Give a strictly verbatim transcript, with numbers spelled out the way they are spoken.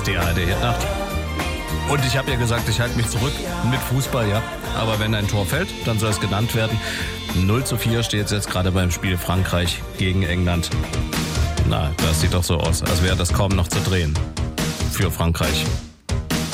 die A R D-Hitnacht. Und ich habe ja gesagt, ich halte mich zurück mit Fußball, ja. Aber wenn ein Tor fällt, dann soll es genannt werden. null zu vier steht es jetzt gerade beim Spiel Frankreich gegen England. Na, das sieht doch so aus, als wäre das kaum noch zu drehen für Frankreich.